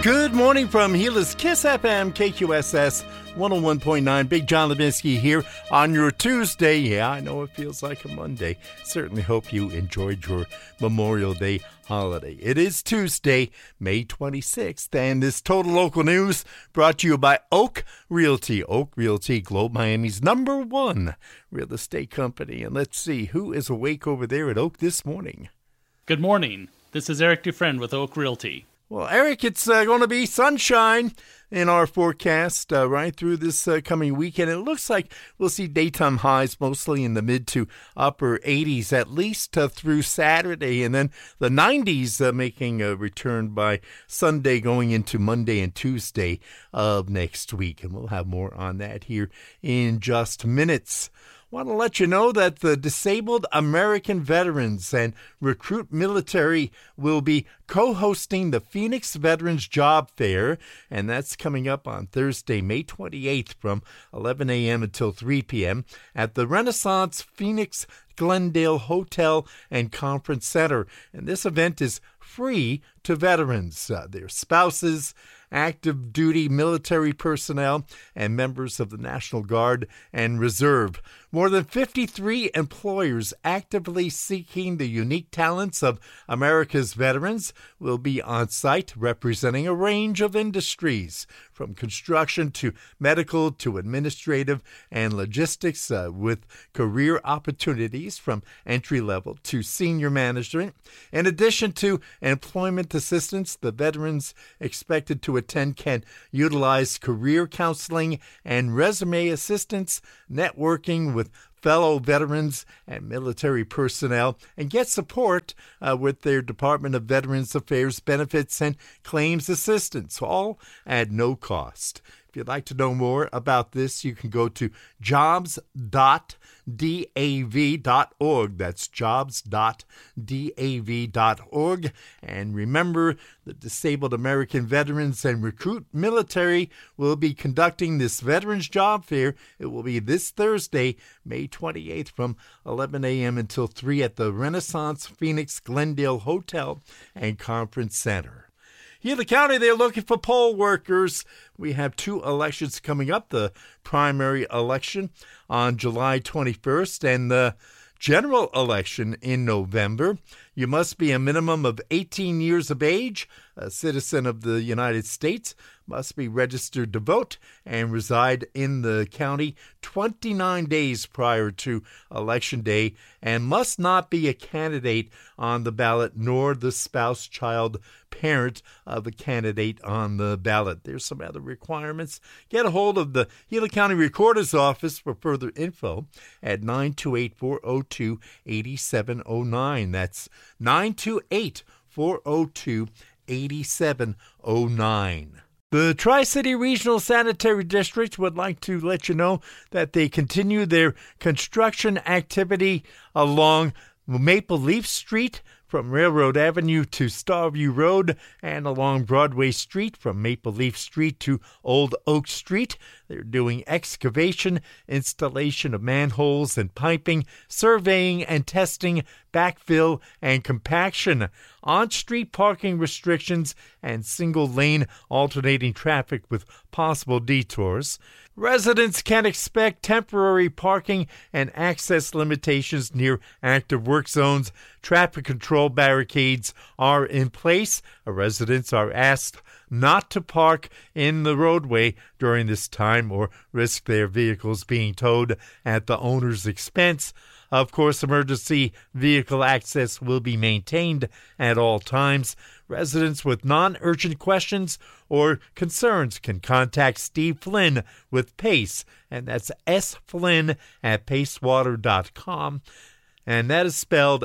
Good morning from Gila's Kiss FM, KQSS 101.9. Big John Lebinsky here on your Tuesday. Yeah, I know it feels like a Monday. Certainly hope you enjoyed your Memorial Day holiday. It is Tuesday, May 26th, and this Total Local News brought to you by Oak Realty. Oak Realty, Globe Miami's #1 real estate company. And let's see who is awake over there at Oak this morning. Good morning. This is Eric Dufresne with Oak Realty. Well, Eric, it's going to be sunshine in our forecast right through this coming weekend. It looks like we'll see daytime highs mostly in the mid to upper 80s, at least through Saturday, and then the 90s making a return by Sunday going into Monday and Tuesday of next week. And we'll have more on that here in just minutes. Want to let you know that the Disabled American Veterans and Recruit Military will be co-hosting the Phoenix Veterans Job Fair, and that's coming up on Thursday, May 28th from 11 a.m. until 3 p.m. at the Renaissance Phoenix Glendale Hotel and Conference Center. And this event is free to veterans, their spouses, active duty military personnel, and members of the National Guard and Reserve. More than 53 employers actively seeking the unique talents of America's veterans will be on site representing a range of industries, from construction to medical to administrative and logistics, with career opportunities from entry level to senior management. In addition to employment assistance, the veterans expected to attend can utilize career counseling and resume assistance, networking with fellow veterans and military personnel, and get support with their Department of Veterans Affairs benefits and claims assistance, all at no cost. If you'd like to know more about this, you can go to jobs.dav.org. That's jobs.dav.org. And remember, the Disabled American Veterans and Recruit Military will be conducting this Veterans Job Fair. It will be this Thursday, May 28th from 11 a.m. until 3 at the Renaissance Phoenix Glendale Hotel and Conference Center. Gila County, they're looking for poll workers. We have 2 elections coming up, the primary election on July 21st and the general election in November. You must be a minimum of 18 years of age, a citizen of the United States, must be registered to vote, and reside in the county 29 days prior to Election Day, and must not be a candidate on the ballot nor the spouse, child, parent of a candidate on the ballot. There's some other requirements. Get a hold of the Gila County Recorder's Office for further info at 928-402-8709. That's 928-402-8709. The Tri-City Regional Sanitary District would like to let you know that they continue their construction activity along Maple Leaf Street from Railroad Avenue to Starview Road, and along Broadway Street from Maple Leaf Street to Old Oak Street. They're doing excavation, installation of manholes and piping, surveying and testing, backfill and compaction, on-street parking restrictions, and single-lane alternating traffic with possible detours. Residents can expect temporary parking and access limitations near active work zones. Traffic control barricades are in place. Residents are asked not to park in the roadway during this time or risk their vehicles being towed at the owner's expense. Of course, emergency vehicle access will be maintained at all times. Residents with non-urgent questions or concerns can contact Steve Flynn with PACE, and that's sflynn@pacewater.com. And that is spelled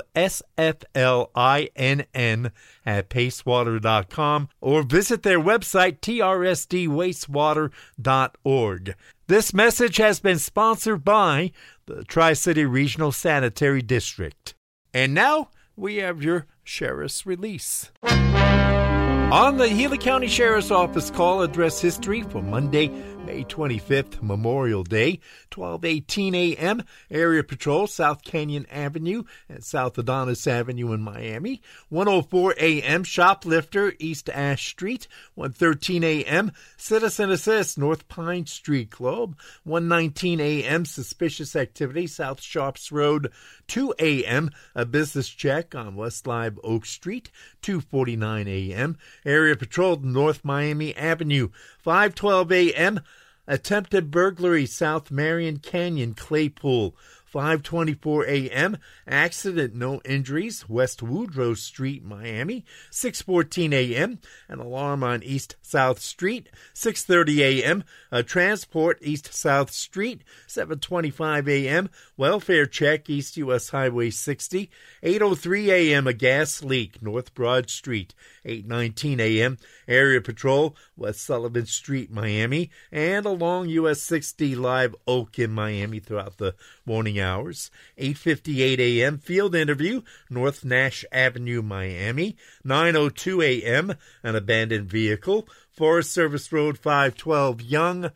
SFLINN at pacewater.com, or visit their website, trsdwastewater.org. This message has been sponsored by the Tri-City Regional Sanitary District. And now we have your Sheriff's Release. On the Gila County Sheriff's Office call address history for Monday, May 25th, Memorial Day, 12:18 a.m., Area Patrol, South Canyon Avenue and South Adonis Avenue in Miami. 1:04 a.m., Shoplifter, East Ash Street. 1:13 a.m., Citizen Assist, North Pine Street, Globe. 1:19 a.m., Suspicious Activity, South Shops Road. 2 a.m., a business check on West Live Oak Street. 2:49 a.m., Area Patrol, North Miami Avenue. 5:12 a.m., attempted burglary, South Marion Canyon, Claypool. 5:24 a.m., accident, no injuries, West Woodrow Street, Miami. 6:14 a.m., an alarm on East South Street. 6:30 a.m., a transport, East South Street. 7:25 a.m., welfare check, East U.S. Highway 60. 8:03 a.m., a gas leak, North Broad Street. 8:19 a.m., Area Patrol, West Sullivan Street, Miami, and along U.S. 60 Live Oak in Miami throughout the morning hours. 8:58 a.m., field interview, North Nash Avenue, Miami. 9:02 a.m., an abandoned vehicle, Forest Service Road 512, Young.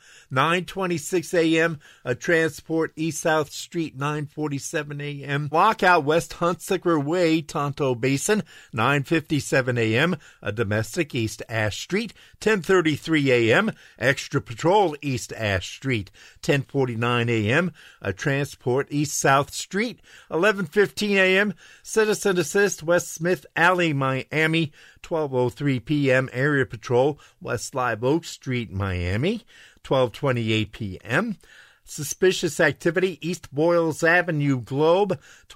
9:26 a.m., a transport, East South Street. 9:47 a.m., lockout, West Huntsicker Way, Tonto Basin. 9:57 a.m., a domestic, East Ash Street. 10:33 a.m., extra patrol, East Ash Street. 10:49 a.m., a transport, East South Street. 11:15 a.m., Citizen Assist, West Smith Alley, Miami. 12:03 p.m., Area Patrol, West Live Oak Street, Miami. 12:28 p.m., suspicious activity, East Boyles Avenue, Globe.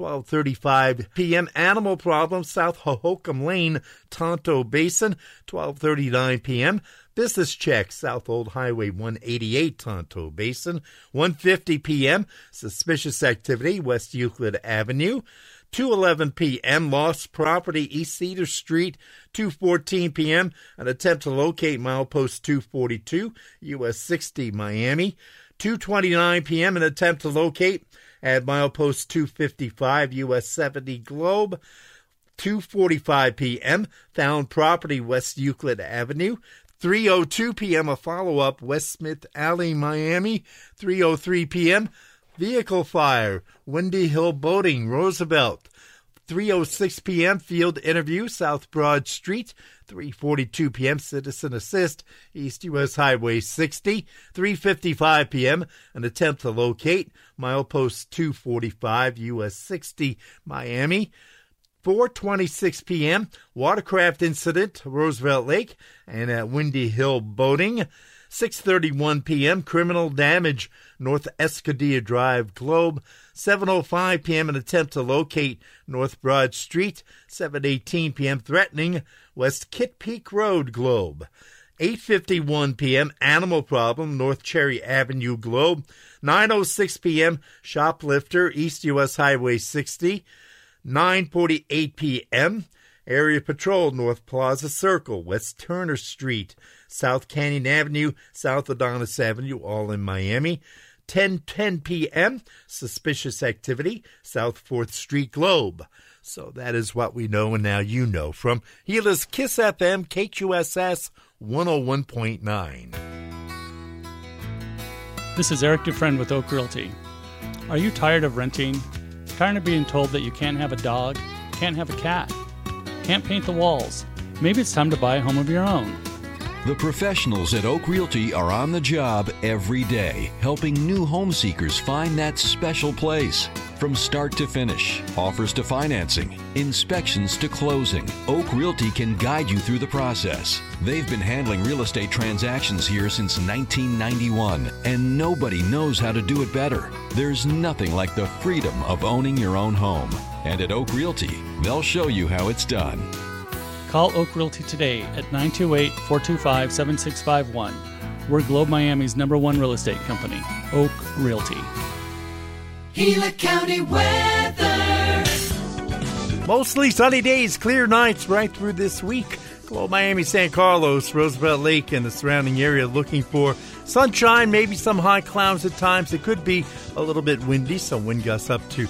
12:35 p.m., animal problem, South Hohokam Lane, Tonto Basin. 12:39 p.m., business check, South Old Highway 188, Tonto Basin. 1:50 p.m., suspicious activity, West Euclid Avenue. 2:11 p.m., lost property, East Cedar Street. 2:14 p.m., an attempt to locate milepost 242, U.S. 60, Miami. 2:29 p.m., an attempt to locate at milepost 255, U.S. 70, Globe. 2:45 p.m., found property, West Euclid Avenue. 3:02 p.m., a follow-up, West Smith Alley, Miami. 3:03 p.m., vehicle fire, Windy Hill Boating, Roosevelt. 3:06 p.m., field interview, South Broad Street. 3:42 p.m., Citizen Assist, East U.S. Highway 60. 3:55 p.m., an attempt to locate, milepost 245, U.S. 60, Miami. 4:26 p.m., watercraft incident, Roosevelt Lake, and at Windy Hill Boating. 6:31 p.m., criminal damage, North Escadilla Drive, Globe. 7:05 p.m., an attempt to locate, North Broad Street. 7:18 p.m., threatening, West Kit Peak Road, Globe. 8:51 p.m., animal problem, North Cherry Avenue, Globe. 9:06 p.m., shoplifter, East U.S. Highway 60. 9:48 p.m., Area Patrol, North Plaza Circle, West Turner Street, South Canyon Avenue, South Adonis Avenue, all in Miami. 10:10 p.m., suspicious activity, South 4th Street, Globe. So that is what we know, and now you know. From Gila's Kiss FM, KQSS 101.9. This is Eric Dufresne with Oak Realty. Are you tired of renting? Tired of being told that you can't have a dog, can't have a cat, can't paint the walls? Maybe it's time to buy a home of your own. The professionals at Oak Realty are on the job every day, helping new home seekers find that special place. From start to finish, offers to financing, inspections to closing, Oak Realty can guide you through the process. They've been handling real estate transactions here since 1991, and nobody knows how to do it better. There's nothing like the freedom of owning your own home. And at Oak Realty, they'll show you how it's done. Call Oak Realty today at 928-425-7651. We're Globe Miami's #1 real estate company, Oak Realty. Gila County weather. Mostly sunny days, clear nights right through this week. Globe Miami, San Carlos, Roosevelt Lake, and the surrounding area looking for sunshine, maybe some high clouds at times. It could be a little bit windy, some wind gusts up to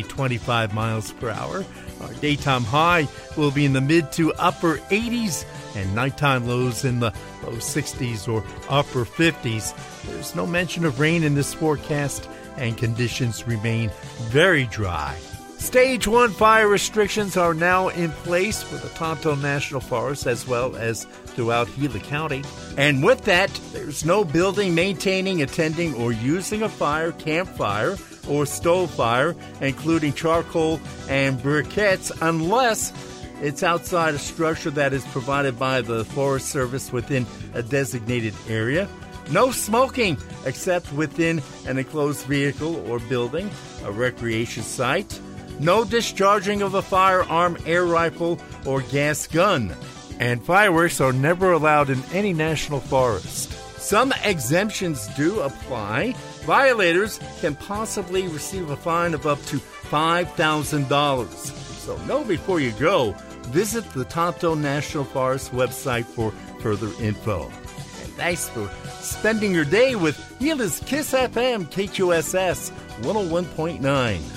20-25 miles per hour. Our daytime high will be in the mid to upper 80s. and nighttime lows in the low 60s or upper 50s. There's no mention of rain in this forecast, and conditions remain very dry. Stage 1 fire restrictions are now in place for the Tonto National Forest as well as throughout Gila County. And with that, there's no building, maintaining, attending, or using a fire, campfire, or stove fire, including charcoal and briquettes, unless it's outside a structure that is provided by the Forest Service within a designated area. No smoking except within an enclosed vehicle or building, a recreation site. No discharging of a firearm, air rifle, or gas gun. And fireworks are never allowed in any national forest. Some exemptions do apply. Violators can possibly receive a fine of up to $5,000. So know before you go. Visit the Tonto National Forest website for further info. And thanks for spending your day with Gila's Kiss FM KQSS 101.9.